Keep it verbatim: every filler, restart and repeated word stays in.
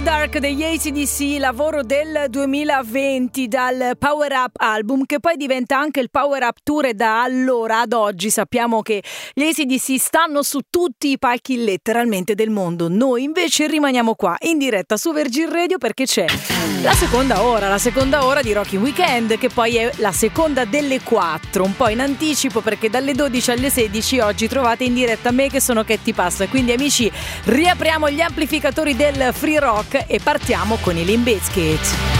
Dark degli A C D C, lavoro del duemilaventi dal Power Up album, che poi diventa anche il Power Up Tour, e da allora ad oggi sappiamo che gli A C D C stanno su tutti i palchi letteralmente del mondo. Noi invece rimaniamo qua in diretta su Virgin Radio perché c'è la seconda ora, la seconda ora di Rocking Weekend, che poi è la seconda delle quattro, un po' in anticipo perché dalle dodici alle sedici oggi trovate in diretta me che sono Katy Pass. Quindi amici, riapriamo gli amplificatori del Free Rock e partiamo con i Limp Bizkit.